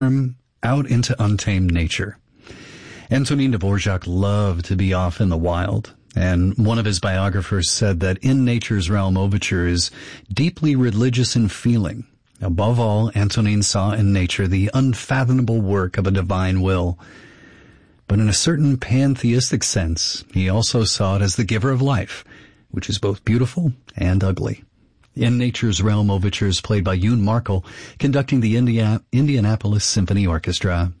out into untamed nature. Antonin Dvorak loved to be off in the wild, and one of his biographers said that In Nature's Realm Overture is deeply religious in feeling. Above all, Antonin saw in nature the unfathomable work of a divine will. But in a certain pantheistic sense, he also saw it as the giver of life, which is both beautiful and ugly. In Nature's Realm Overture is played by Yoon Markle, conducting the Indianapolis Symphony Orchestra.